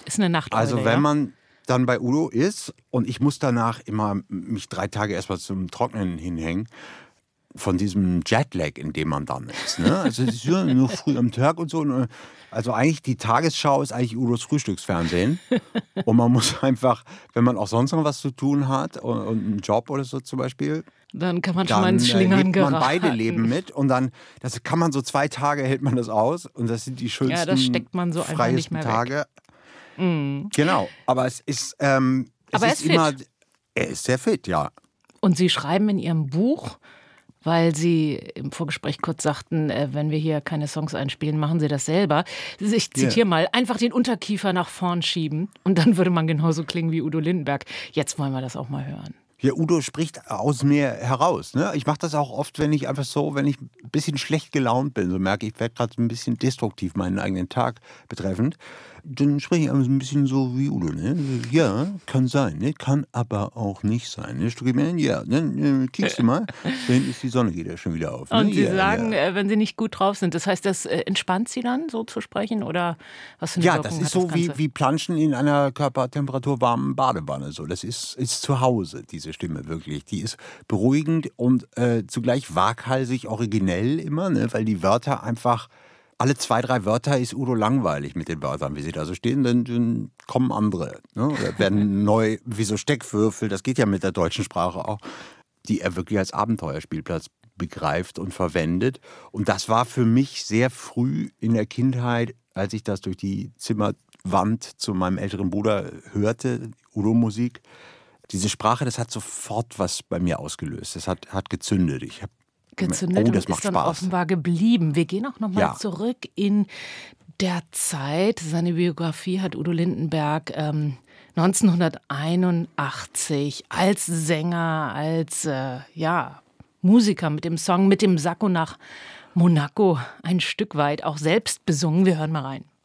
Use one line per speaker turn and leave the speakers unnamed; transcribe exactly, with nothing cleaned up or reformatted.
Ist eine Nachteule.
Also wenn
ja?
man dann bei Udo ist und ich muss danach immer mich drei Tage erstmal zum Trocknen hinhängen, von diesem Jetlag, in dem man dann ist. Ne? Also es ist ja nur früh am Tag und so. Also eigentlich die Tagesschau ist eigentlich Udos Frühstücksfernsehen. Und man muss einfach, wenn man auch sonst noch was zu tun hat und, und einen Job oder so zum Beispiel,
dann kann man schon
dann
mal ins Schlingern
lebt man
geraten.
beide Leben mit und dann, das kann man so zwei Tage hält man das aus und das sind die schönsten,
ja, das steckt man so einfach nicht mehr
Tage.
Weg. Mhm.
Genau, aber es ist, ähm, es
aber er
ist,
ist
immer,
fit.
er ist sehr fit, ja.
Und Sie schreiben in Ihrem Buch, weil Sie im Vorgespräch kurz sagten, äh, wenn wir hier keine Songs einspielen, machen Sie das selber. Ich zitiere yeah. mal, einfach den Unterkiefer nach vorn schieben und dann würde man genauso klingen wie Udo Lindenberg. Jetzt wollen wir das auch mal hören.
Ja, Udo spricht aus mir heraus. Ne? Ich mache das auch oft, wenn ich einfach so, wenn ich ein bisschen schlecht gelaunt bin, so merke ich, ich werde gerade ein bisschen destruktiv meinen eigenen Tag betreffend, dann spreche ich einfach ein bisschen so wie Udo. Ne? Ja, kann sein, ne? Kann aber auch nicht sein. Ne? Stuckman, ja, dann kiekst du mal, da hinten ist die Sonne, geht ja schon wieder auf. Ne?
Und Sie
ja,
sagen,
ja.
wenn Sie nicht gut drauf sind, das heißt, das entspannt Sie dann, so zu sprechen? Oder was für eine
Ja,
Wirkung
das
hat
ist so
das
wie,
Ganze?
wie Planschen in einer Körpertemperatur warmen Badewanne. So. Das ist, ist zu Hause, diese Stimme wirklich. Die ist beruhigend und äh, zugleich waghalsig, originell immer, ne? Weil die Wörter einfach, alle zwei, drei Wörter ist Udo langweilig mit den Wörtern, wie sie da so stehen, dann, dann kommen andere. Ne? Oder werden neu, wie so Steckwürfel, das geht ja mit der deutschen Sprache auch, die er wirklich als Abenteuerspielplatz begreift und verwendet. Und das war für mich sehr früh in der Kindheit, als ich das durch die Zimmerwand zu meinem älteren Bruder hörte, Udo-Musik. Diese Sprache, das hat sofort was bei mir ausgelöst. Das hat, hat gezündet. Ich hab,
gezündet
oh, das
und
macht
ist dann
Spaß.
offenbar geblieben. Wir gehen auch noch mal
Ja.
zurück in der Zeit. Seine Biografie hat Udo Lindenberg ähm, neunzehnhunderteinundachtzig als Sänger, als äh, ja, Musiker mit dem Song Mit dem Sakko nach Monaco ein Stück weit auch selbst besungen. Wir hören mal rein.